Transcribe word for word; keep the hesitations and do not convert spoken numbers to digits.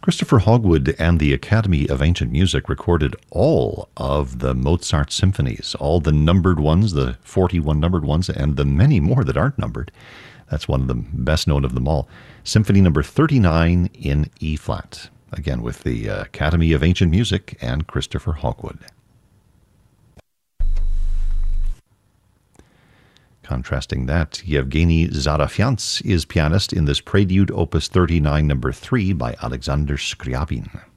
Christopher Hogwood and the Academy of Ancient Music recorded all of the Mozart symphonies, all the numbered ones, the forty-one numbered ones, and the many more that aren't numbered. That's one of the best known of them all. Symphony number thirty-nine in E-flat, again with the Academy of Ancient Music and Christopher Hogwood. Contrasting that, Yevgeny Zarafyants is pianist in this Prelude Opus thirty-nine number three by Alexander Scriabin.